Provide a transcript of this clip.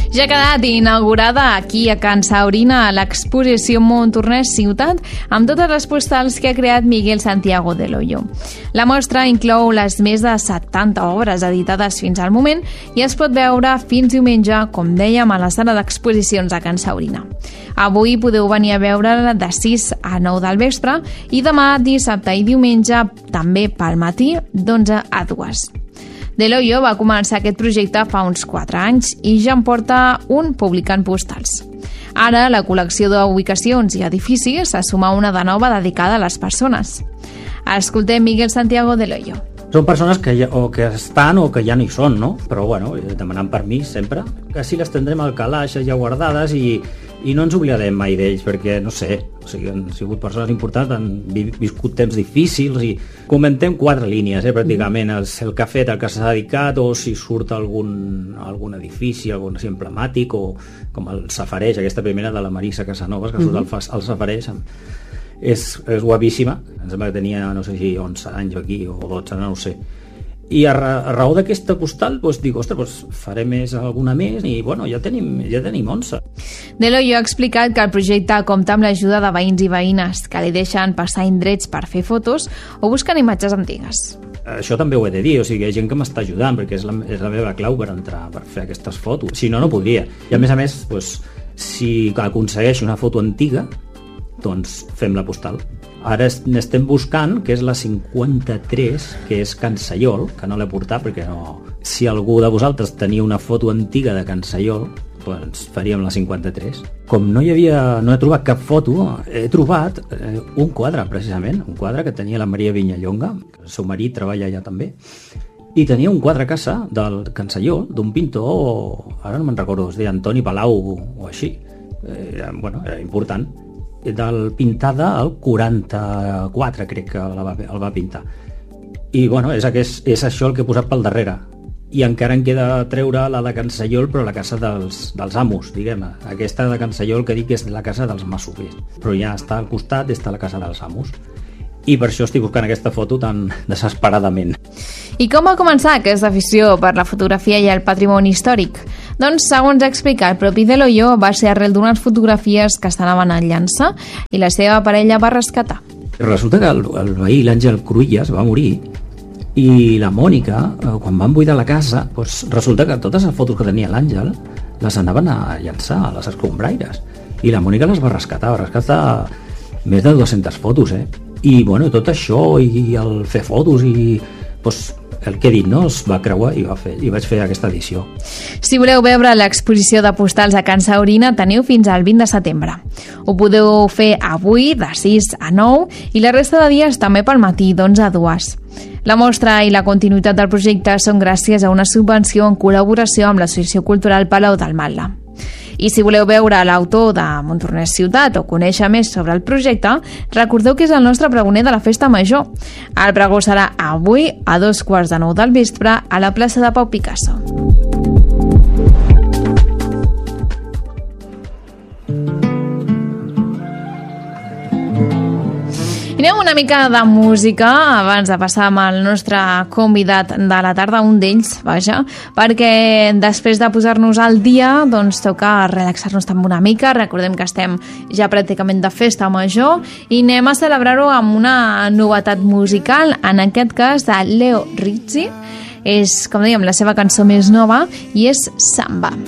Ja ha quedat inaugurada aquí a Can Saurina l'exposició Montornès Ciutat amb totes les postals que ha creat Miguel Santiago del Hoyo. La mostra inclou les més de 70 obres editades fins al moment i es pot veure fins diumenge, com dèiem, a la sala d'exposicions de Can Saurina. Avui podeu venir a veure-la de 6 a 9 del vespre i demà, dissabte i diumenge, també pel matí, d'11 a 2. Del Hoyo va començar aquest projecte fa uns 4 anys i ja en porta un publicant postals. Ara, la col·lecció d'ubicacions i edificis se suma una de nova dedicada a les persones. Escoltem Miguel Santiago del Hoyo. Són persones que o que estan o que ja no hi són, no? Però, bueno, demanant permís sempre. Així les tindrem al calaix ja guardades i no ens oblidarem mai d'ells perquè, no sé, o sigui, han sigut persones importants, han viscut temps difícils i comentem 4 línies, pràcticament, el que ha fet, el que s'ha dedicat, o si surt algun edifici, algun emblemàtic, o com el Safareig, aquesta primera de la Marisa Casanovas, que surt al Safareig. És guapíssima, em sembla que tenia, no sé si 11 anys aquí o 12, no ho sé. I a raó d'aquesta postal, dic, ostres, faré alguna més i, bueno, ja tenim 11. Del Hoyo ha explicat que el projecte compta amb l'ajuda de veïns i veïnes que li deixen passar indrets per fer fotos o busquen imatges antigues. Això també ho he de dir, o sigui, hi ha gent que m'està ajudant perquè és la meva clau per entrar, per fer aquestes fotos. Si no, no podria. I a més, si aconsegueixo una foto antiga, doncs fem la postal. Ara n'estem buscant, que és la 53, que és Can Sayol, que no l'he portat perquè no... Si algú de vosaltres tenia una foto antiga de Can Sayol, doncs faríem la 53. Com no he trobat cap foto, he trobat un quadre, precisament, un quadre que tenia la Maria Vinyallonga, que el seu marit treballa allà també, i tenia un quadre a casa del Can Sayol, d'un pintor, ara no me'n recordo, es deia Antoni Palau o així. Era important. Pintada al 44, crec que el va pintar. I és això el que he posat pel darrere. I encara em queda treure la de Can Sayol, però la casa dels amos, diguem-ne. Aquesta de Can Sayol que dic és la casa dels masovers, però ja està al costat, està la casa dels amos. I per això estic buscant aquesta foto tan desesperadament. I com va començar aquesta afició per la fotografia i el patrimoni històric? Doncs, segons explica el propi Del Hoyo, va ser arrel d'unes fotografies que s'anaven a llançar i la seva parella va rescatar. Resulta que el veí, l'Àngel Cruïlles, va morir i la Mònica, quan van buidar la casa, resulta que totes les fotos que tenia l'Àngel les anaven a llançar a les escombraires i la Mònica les va rescatar més de 200 fotos, I tot això i el fer fotos i el que he dit, no? Es va creuar i vaig fer aquesta edició. Si voleu veure l'exposició de postals a Can Saurina, teniu fins al 20 de setembre. Ho podeu fer avui de 6 a 9 i la resta de dies també pel matí d'11 a 2. La mostra i la continuïtat del projecte són gràcies a una subvenció en col·laboració amb l'Associació Cultural Palau del Matla. I si voleu veure l'autor de Montornès Ciutat o conèixer més sobre el projecte, recordeu que és el nostre pregoner de la Festa Major. El pregó serà avui a 2:15 del vespre a la plaça de Pau Picasso. I anem una mica de música abans de passar amb el nostre convidat de la tarda, un d'ells, perquè després de posar-nos al dia, doncs toca relaxar-nos també una mica. Recordem que estem ja pràcticament de festa major i anem a celebrar-ho amb una novetat musical, en aquest cas de Leo Rizzi. És, com dèiem, la seva cançó més nova i és Samba.